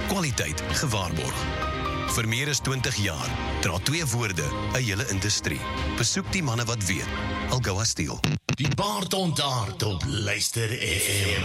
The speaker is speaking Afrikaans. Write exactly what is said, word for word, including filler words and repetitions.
Kwaliteit gewaarborg. Vir meer as twintig jaar dra twee woorde 'n hele industrie. Besoek die manne wat weet. Algoa Steel. Die baard ontaard op Luister F M.